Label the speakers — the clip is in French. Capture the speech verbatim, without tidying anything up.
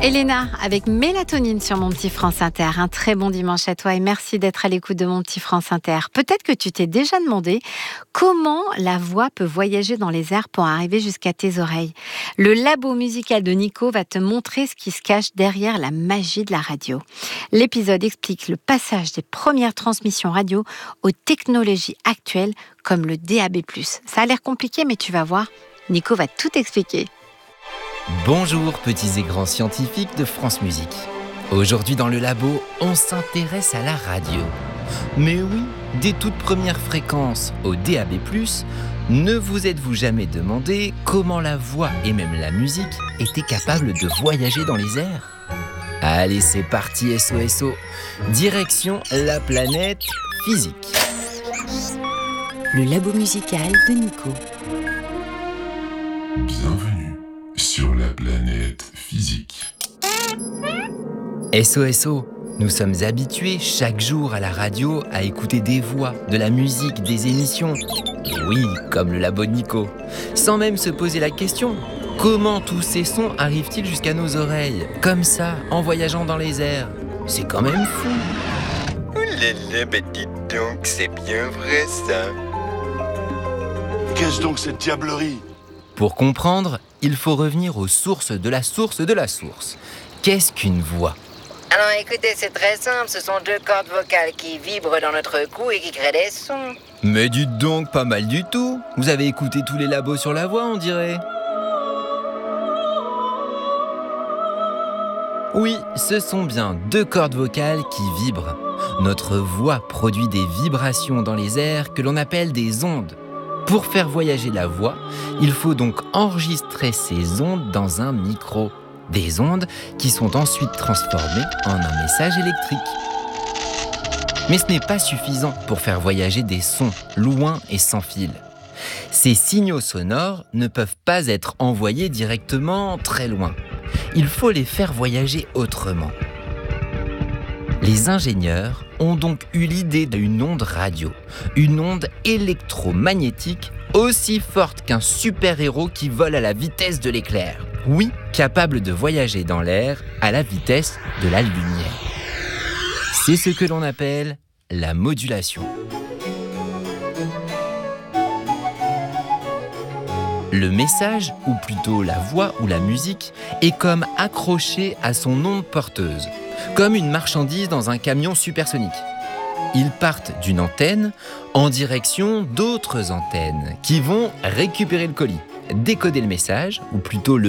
Speaker 1: Elena, avec Mélatonine sur Mon Petit France Inter. Un très bon dimanche à toi et merci d'être à l'écoute de Mon Petit France Inter. Peut-être que tu t'es déjà demandé comment la voix peut voyager dans les airs pour arriver jusqu'à tes oreilles. Le labo musical de Nico va te montrer ce qui se cache derrière la magie de la radio. L'épisode explique le passage des premières transmissions radio aux technologies actuelles comme le D A B plus. Ça a l'air compliqué, mais tu vas voir, Nico va tout expliquer.
Speaker 2: Bonjour petits et grands scientifiques de France Musique. Aujourd'hui dans le labo, on s'intéresse à la radio. Mais oui, des toutes premières fréquences au D A B plus, ne vous êtes-vous jamais demandé comment la voix et même la musique étaient capables de voyager dans les airs ? Allez, c'est parti S O S O. Direction la planète physique.
Speaker 3: Le labo musical de Nico.
Speaker 4: Bienvenue sur la planète physique.
Speaker 2: S O S O, nous sommes habitués chaque jour à la radio à écouter des voix, de la musique, des émissions. Oui, comme le labo de Nico. Sans même se poser la question, comment tous ces sons arrivent-ils jusqu'à nos oreilles ? Comme ça, en voyageant dans les airs. C'est quand même fou.
Speaker 5: Oh là là, bah dites donc, c'est bien vrai ça.
Speaker 4: Qu'est-ce donc cette diablerie ?
Speaker 2: Pour comprendre, il faut revenir aux sources de la source de la source. Qu'est-ce qu'une voix ?
Speaker 6: Alors écoutez, c'est très simple, ce sont deux cordes vocales qui vibrent dans notre cou et qui créent des sons.
Speaker 2: Mais dites donc, pas mal du tout. Vous avez écouté tous les labos sur la voix, on dirait. Oui, ce sont bien deux cordes vocales qui vibrent. Notre voix produit des vibrations dans les airs que l'on appelle des ondes. Pour faire voyager la voix, il faut donc enregistrer ces ondes dans un micro. Des ondes qui sont ensuite transformées en un message électrique. Mais ce n'est pas suffisant pour faire voyager des sons loin et sans fil. Ces signaux sonores ne peuvent pas être envoyés directement très loin. Il faut les faire voyager autrement. Les ingénieurs ont donc eu l'idée d'une onde radio, une onde électromagnétique aussi forte qu'un super-héros qui vole à la vitesse de l'éclair. Oui, capable de voyager dans l'air à la vitesse de la lumière. C'est ce que l'on appelle la modulation. Le message, ou plutôt la voix ou la musique, est comme accroché à son onde porteuse, comme une marchandise dans un camion supersonique. Ils partent d'une antenne en direction d'autres antennes qui vont récupérer le colis, décoder le message, ou plutôt le